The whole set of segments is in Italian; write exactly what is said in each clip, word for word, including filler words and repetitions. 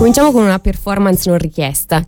Cominciamo con una performance non richiesta.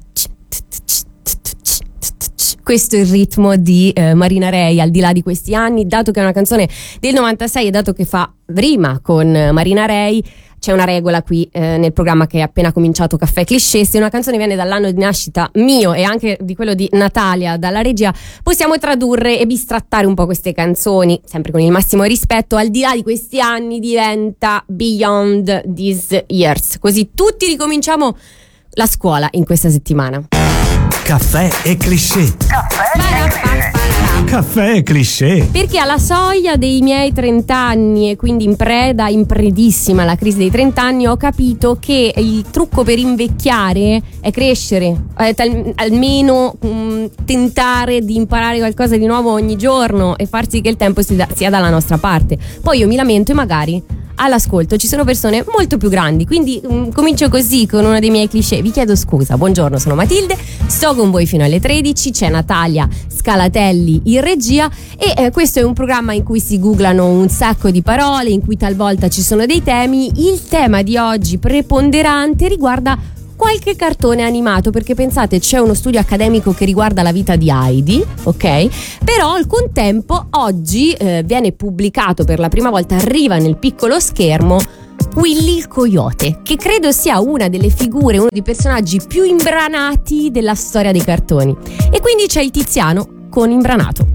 Questo è il ritmo di eh, Marina Rei, Al di là di questi anni. Dato che è una canzone del novantasei e dato che fa rima con Marina Rei, c'è una regola qui eh, nel programma che è appena cominciato, Caffè Cliché. Se una canzone viene dall'anno di nascita mio e anche di quello di Natalia dalla regia, possiamo tradurre e bistrattare un po' queste canzoni, sempre con il massimo rispetto. Al di là di questi anni diventa Beyond These Years. Così tutti ricominciamo la scuola in questa settimana. Caffè e Cliché. Caffè e Cliché. Perché alla soglia dei miei trent'anni e quindi in preda, in predissima alla crisi dei trent'anni, ho capito che il trucco per invecchiare è crescere, è tal- almeno mh, tentare di imparare qualcosa di nuovo ogni giorno e far sì che il tempo sia, sia dalla nostra parte. Poi io mi lamento e magari all'ascolto ci sono persone molto più grandi, quindi mh, comincio così con uno dei miei cliché. Vi chiedo scusa. Buongiorno, sono Matilde, sto con voi fino alle tredici, c'è Natalia Scalatelli in regia e eh, questo è un programma in cui si googlano un sacco di parole, in cui talvolta ci sono dei temi. Il tema di oggi preponderante riguarda qualche cartone animato, perché pensate, c'è uno studio accademico che riguarda la vita di Heidi, ok? Però al contempo oggi eh, viene pubblicato per la prima volta, arriva nel piccolo schermo Willy il Coyote, che credo sia una delle figure, uno dei personaggi più imbranati della storia dei cartoni. E quindi c'è il Tiziano con Imbranato.